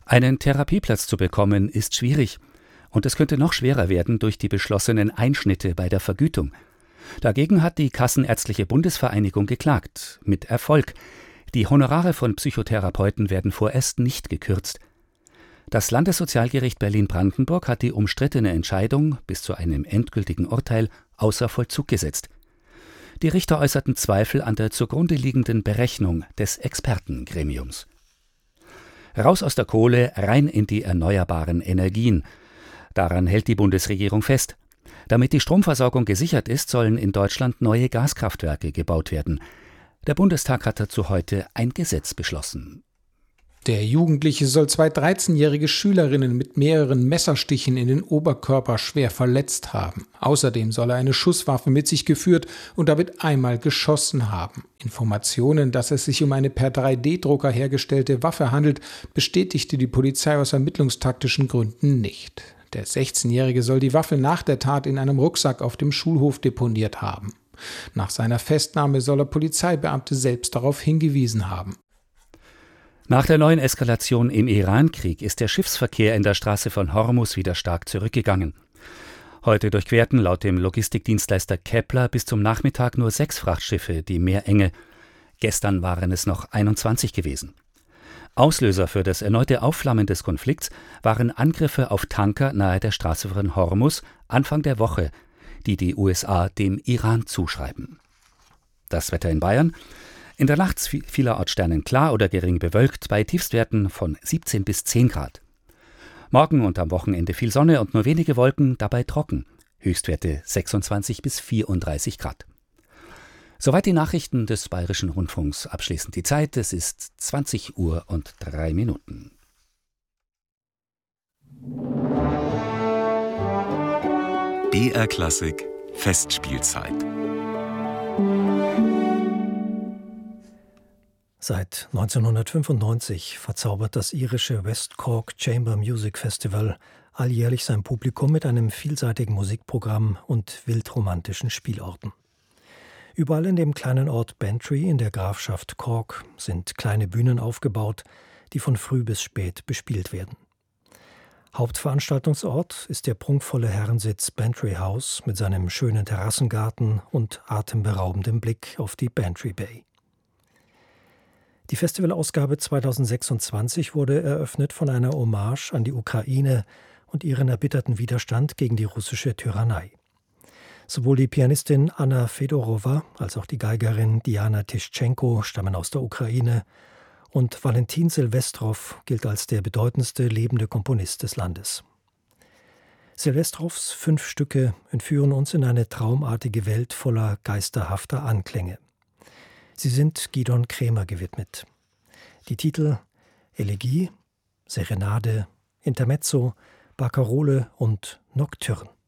Einen Therapieplatz zu bekommen ist schwierig. Und es könnte noch schwerer werden durch die beschlossenen Einschnitte bei der Vergütung. Dagegen hat die Kassenärztliche Bundesvereinigung geklagt. Mit Erfolg. Die Honorare von Psychotherapeuten werden vorerst nicht gekürzt. Das Landessozialgericht Berlin-Brandenburg hat die umstrittene Entscheidung bis zu einem endgültigen Urteil außer Vollzug gesetzt. Die Richter äußerten Zweifel an der zugrunde liegenden Berechnung des Expertengremiums. Raus aus der Kohle, rein in die erneuerbaren Energien. Daran hält die Bundesregierung fest. Damit die Stromversorgung gesichert ist, sollen in Deutschland neue Gaskraftwerke gebaut werden. Der Bundestag hat dazu heute ein Gesetz beschlossen. Der Jugendliche soll 2 13-jährige Schülerinnen mit mehreren Messerstichen in den Oberkörper schwer verletzt haben. Außerdem soll er eine Schusswaffe mit sich geführt und damit einmal geschossen haben. Informationen, dass es sich um eine per 3D-Drucker hergestellte Waffe handelt, bestätigte die Polizei aus ermittlungstaktischen Gründen nicht. Der 16-Jährige soll die Waffe nach der Tat in einem Rucksack auf dem Schulhof deponiert haben. Nach seiner Festnahme soll er Polizeibeamte selbst darauf hingewiesen haben. Nach der neuen Eskalation im Iran-Krieg ist der Schiffsverkehr in der Straße von Hormuz wieder stark zurückgegangen. Heute durchquerten laut dem Logistikdienstleister Kepler bis zum Nachmittag nur 6 Frachtschiffe die Meerenge. Gestern waren es noch 21 gewesen. Auslöser für das erneute Aufflammen des Konflikts waren Angriffe auf Tanker nahe der Straße von Hormuz Anfang der Woche, die USA dem Iran zuschreiben. Das Wetter in Bayern: In der Nacht vielerorts sternenklar oder gering bewölkt bei Tiefstwerten von 17 bis 10 Grad. Morgen und am Wochenende viel Sonne und nur wenige Wolken, dabei trocken. Höchstwerte 26 bis 34 Grad. Soweit die Nachrichten des Bayerischen Rundfunks. Abschließend die Zeit, es ist 20 Uhr und 3 Minuten. BR Klassik Festspielzeit. Seit 1995 verzaubert das irische West Cork Chamber Music Festival alljährlich sein Publikum mit einem vielseitigen Musikprogramm und wildromantischen Spielorten. Überall in dem kleinen Ort Bantry in der Grafschaft Cork sind kleine Bühnen aufgebaut, die von früh bis spät bespielt werden. Hauptveranstaltungsort ist der prunkvolle Herrensitz Bantry House mit seinem schönen Terrassengarten und atemberaubendem Blick auf die Bantry Bay. Die Festivalausgabe 2026 wurde eröffnet von einer Hommage an die Ukraine und ihren erbitterten Widerstand gegen die russische Tyrannei. Sowohl die Pianistin Anna Fedorowa als auch die Geigerin Diana Tischchenko stammen aus der Ukraine und Valentin Silvestrow gilt als der bedeutendste lebende Komponist des Landes. Silvestrows 5 Stücke entführen uns in eine traumartige Welt voller geisterhafter Anklänge. Sie sind Gidon Kremer gewidmet. Die Titel Elegie, Serenade, Intermezzo, Barkarole und Nocturne.